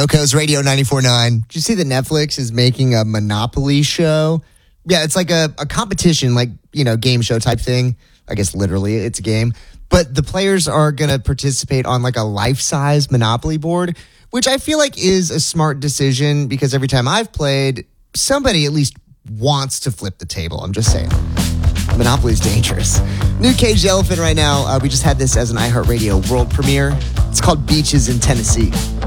Coco's Radio 94.9. Did you see that Netflix is making a Monopoly show? Yeah, it's like a competition, like, game show type thing. I guess literally it's a game. But the players are going to participate on like a life-size Monopoly board, which I feel like is a smart decision because every time I've played, somebody at least wants to flip the table. I'm just saying. Monopoly is dangerous. New Cage the Elephant right now. We just had this as an iHeartRadio world premiere. It's called Beaches in Tennessee.